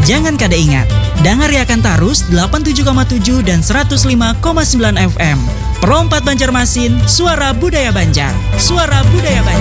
Jangan kada ingat, dengar Yakan Tarus 87,7 dan 105,9 FM. Perompat Banjarmasin, suara budaya Banjar. Suara budaya Banjar.